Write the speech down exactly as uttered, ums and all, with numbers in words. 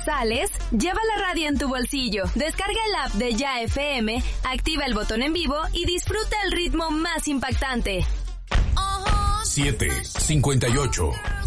¿Sales? Lleva la radio en tu bolsillo. Descarga el app de Ya F M, activa el botón en vivo y disfruta el ritmo más impactante. siete cincuenta y ocho